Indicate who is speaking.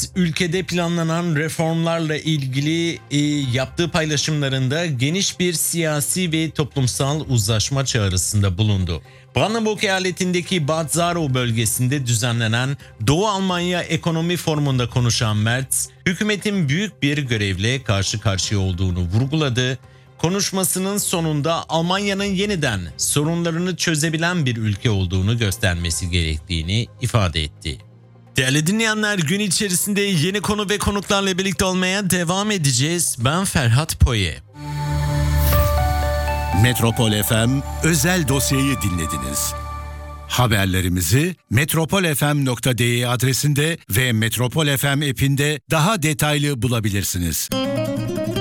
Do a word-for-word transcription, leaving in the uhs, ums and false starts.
Speaker 1: Merz, ülkede planlanan reformlarla ilgili e, yaptığı paylaşımlarında geniş bir siyasi ve toplumsal uzlaşma çağrısında bulundu. Brandenburg eyaletindeki Bad Zarow bölgesinde düzenlenen Doğu Almanya Ekonomi Forumu'nda konuşan Merz, hükümetin büyük bir görevle karşı karşıya olduğunu vurguladı. Konuşmasının sonunda Almanya'nın yeniden sorunlarını çözebilen bir ülke olduğunu göstermesi gerektiğini ifade etti. Değerli dinleyenler, gün içerisinde yeni konu ve konuklarla birlikte olmaya devam edeceğiz. Ben Ferhat Poye.
Speaker 2: Metropol F M özel dosyayı dinlediniz. Haberlerimizi metropol f m nokta d e adresinde ve Metropol F M app'inde daha detaylı bulabilirsiniz.